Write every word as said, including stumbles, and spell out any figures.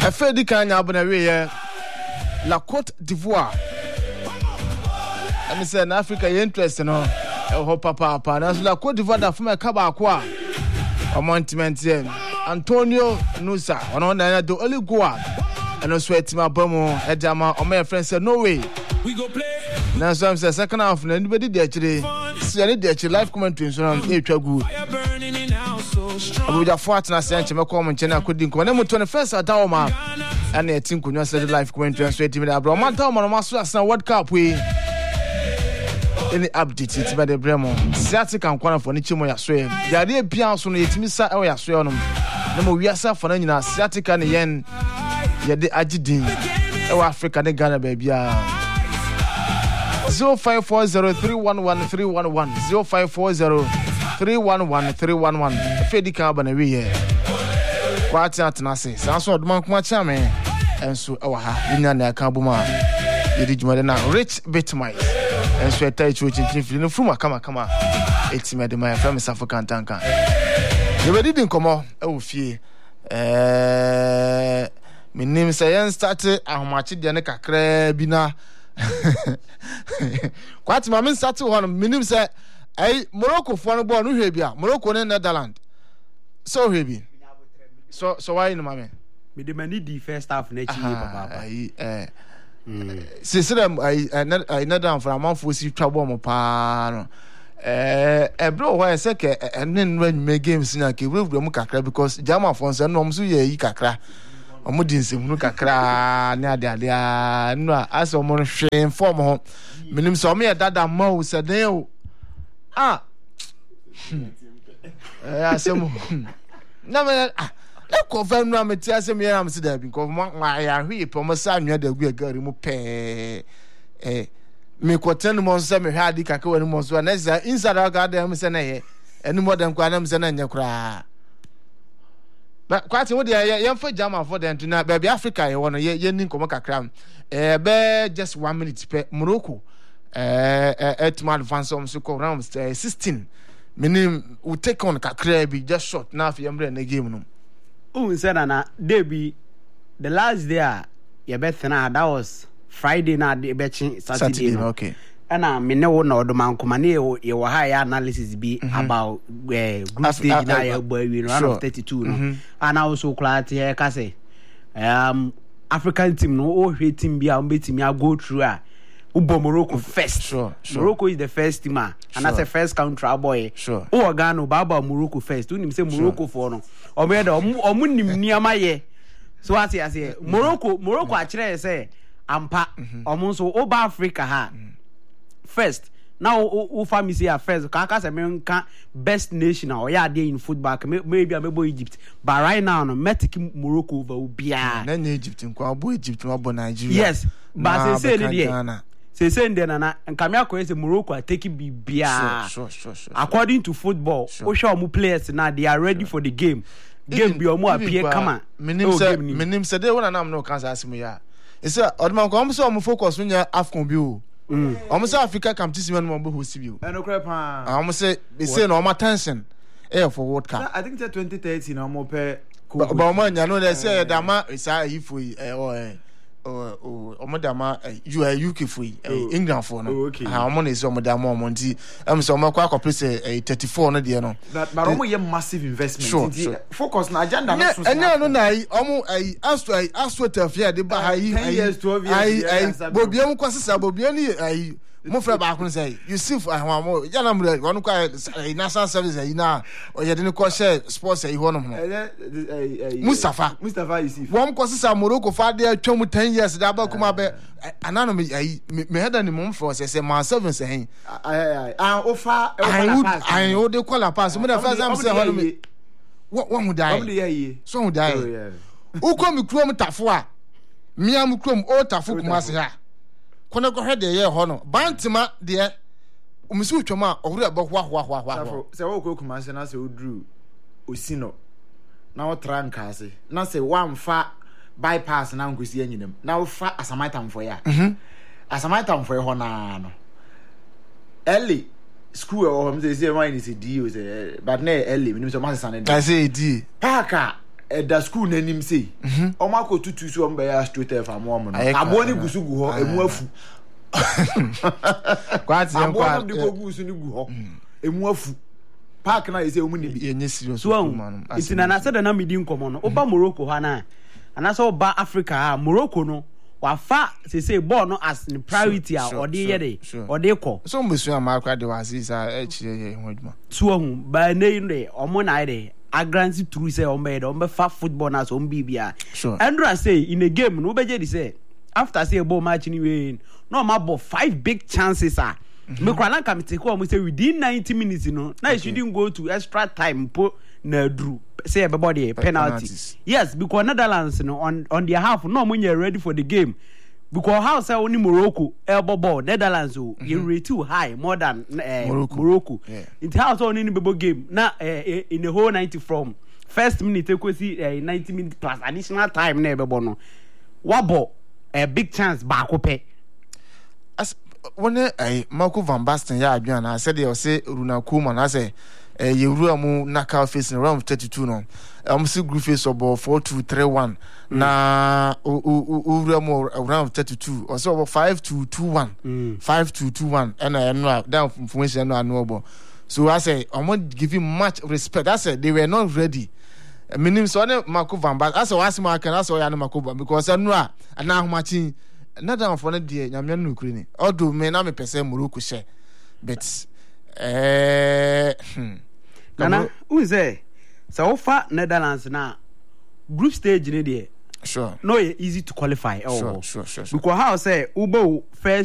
Afedi Kanya Abanawe La Côte d'Ivoire. I say in Africa you interest no ho papa papa na La Côte d'Ivoire da fuma kaba kwa appointment here Antonio Nusa ono na do only go out and also etima bamu edama o my friend say no way we go play na so am say second half na anybody dey actually see any dey actually live commentary so am e twa gu Abuja fort na say nche meko mo nche na akodi nko na mo twenty-first atawo ma ana etin kunwa say live commentary so etim na abro man tawo ma no so asan World Cup we any update it by the Bremo Siatic and Kwana for Nichimo Yaswe. The idea pians on the Timisa or Yasweonum. No more Yasa for Nina, Siatic and Yen Yade Ajidin, or Africa, the Ghana baby. zero five four zero three one one three one one zero five four zero three one one three one one. Fedi Carbon every year. Quite at Nasi, Sanso Monk Machame, and so our Inana Kabuma. You did more than a rich bit mice. And so I tell you, you from come come it's made my family suffer can't tank. You didn't come on, oh, fee. Eh, my name is Ian started. How much did you make a crabina? Quite my men started one. My name said, I Morocco for a born Arabia, Morocco and Netherlands. So heavy. So, so why in my man? Me the money the first half nature, papa. Eh. Se se dem I I na down for amanfo si twabo mo pa no eh e bro why say ke enen no me games na ke bro bro mu kakra because German for say no mo so ye yi kakra omo di nsem kakra ne ade ade a no as omo hwe form ho minim so me dada ma o se den o ah eh asem na me ah e confirm no am tia say me am see that because my ya hwe po sa anwa da gu agari mu pe eh me kwotenu mo say me hwa adi kaka wani mo so na say inside our garden say na ye enu mo dem kwa na me say na nya kura but quite we dey ye for German for them to na baby Africa ye wono ye ye nin komo kakra eh be just one minute per Morocco eh et man advance on so round sixteen meaning we take on kakra be just short na for yemre na game no. Oh, said na Debbie, the last day, your birthday that was Friday night, the betching Saturday. Saturday no? Okay. And I mean, no, no, the man come you your high analysis be mm-hmm. about uh, group Af- stage now, uh, boy, we run of thirty-two. Mm-hmm. No? And I also glad to hear, Cassie, um, African team, no, all hate team be a bit me, I go through. Uh, Ubo Morocco first. Sure, sure. Morocco is the first team, and sure. That's the first country boy. Sure. Oh, Ghana, Baba Morocco first. We say Morocco for no. Or me da omu nim niama ye. So I say I say Morocco, Morocco actually say ampa omu so Oba Africa ha. First. Now o family say first. Kaka say me best nation or ya dey in football. Maybe maybe Egypt. But right now no metic Morocco over Ubia. Na Egypt nko abo Egypt no abo Nigeria. Yes. But say say there. Say say ndena na nkamia ko say Morocco are taking bibia. Sure, sure, sure. According to football, o show mu players now they are ready sure. for the game. Game bi omo appear come on. Minim say minim say dey when am no can say asimu ya. E say odman ko omo say omo focus nya Afcon bi o. Mm. Omo say Africa come to see when omo host bi o. E no crap pa. Omo say be say no omo tension eh for World Cup. I think say twenty thirteen omo pe. But omo nya no dey say da ma say if we eh o oh oh omodama you are U K for England for no ha omo na say omodama omo nti am say omo kwa akopre say thirty-four no de no but but omo ye massive investment nti focus na agenda no so enya no na omo ai aso ai aso tafia de ba ai ai ai bobiam kwasesa bobiam ni ai mo fra ba kun say Yusuf ahwa mo ya na mra wonu kwa national service ai na o ye de ne ko share sports ai hono no Mustafa Mustafa Yusuf won ko sisa Morocco fa de atwam ten years da ba kuma be anano me ai me heda ni mo for say say man seven say hen ai ai o fa ai ai o de call pass mo na first time say hono me won hu dai so hu dai u ko mi krom tafo a mi am krom o tafo kuma se ha kona go hede ye ho no bantima de umisi twama ohuru abo hwa hwa hwa hwa se wo ko kuma se na se odru osino na wo tranka ase na se one fa bypass na ngosi anyinem na wo fa asamaitam for ya mhm asamaitam for ho na no early school or home say say why is it do say but na early minimum so ma say na I say d parka at the school name say Omako tutu so on by straight F am woman aboni gusu gu ho emu afu kwati yan kwa aboni de gusu ni gu ho emu afu park na ise omu ni bi yenye serious man itina na se da na medi nkomo no oba Morocco ha na ana so oba Africa ha Morocco no wafa se say ball no as the priority a ode ye de ode ko so mbesu amakwa de wasisa e chire ye ho aduma so hu ba nei ne omo na ide agranti true say ombe de ombe fa football na so mbibia Andrew say in a game no beje di say after say ball match ni we no ma ball five big chances are me kwala kam take ko say within ninety minutes no na it shouldn't go to extra time po na drew say everybody penalty yes because Netherlands no on on their half no mo ready for the game because how say only Morocco elbow ball Netherlands oh mm-hmm. you rate too high more than uh, Morocco, Morocco. Yeah. It has only in the game now uh, in the whole ninety from first minute you see uh, ninety minutes plus additional time na everybody no what ball a big chance back up as when eh Marco van Basten ya adwan I said they say Ronald Koeman I say eh yewura mu knockout face in round thirty-two no um see group face about four two three one na owura mu round thirty-two or so about five two two one five two two one and I know that information no know so I say I want give him much respect I said they were not ready minim so na Marco van Basten I say wasi ma kan I say ya na Marco because I know na ahomachin na down for na die nyame no kuri ni odo me na me pese Morocco she but eh nana unze so far Netherlands na group stage ni there sure no easy to qualify sure, sure sure sure because how say ubo first